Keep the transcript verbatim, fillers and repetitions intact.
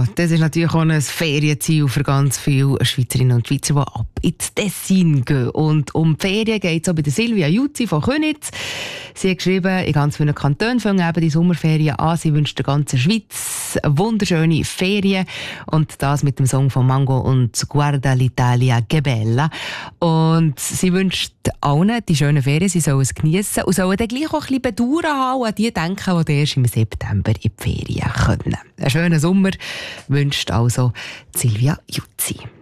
Ja, das ist natürlich auch ein Ferienziel für ganz viele Schweizerinnen und Schweizer, die ab ins Tessin gehen. Und um die Ferien geht es auch bei der Silvia Jutzi von Köniz. Sie hat geschrieben, in ganz vielen Kantonen fangen eben die Sommerferien an. Sie wünscht der ganzen Schweiz wunderschöne Ferien. Und das mit dem Song von Mango und Guarda l'Italia che bella. Und sie wünscht allen die schönen Ferien, sie sollen es geniessen und sollen dann gleich auch ein bisschen Bedauern haben und an die denken, die erst im September in die Ferien können. Einen schönen Sommer wünscht also Silvia Jutzi.